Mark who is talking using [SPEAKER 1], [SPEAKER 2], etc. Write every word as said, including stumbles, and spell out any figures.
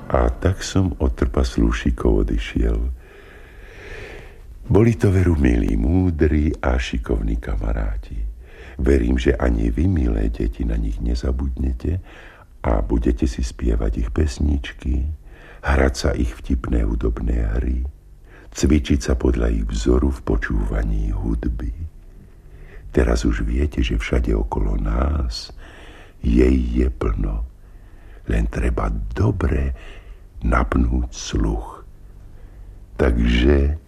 [SPEAKER 1] A tak som od trpaslúšikov odišiel. Boli to veru milí, múdri a šikovní kamaráti. Verím, že ani vy, milé deti, na nich nezabudnete a budete si spievať ich pesničky, hrať sa ich vtipné hudobné hry, cvičiť sa podľa ich vzoru v počúvaní hudby. Teraz už viete, že všade okolo nás jej je plno. Len treba dobre napnúť sluch. Takže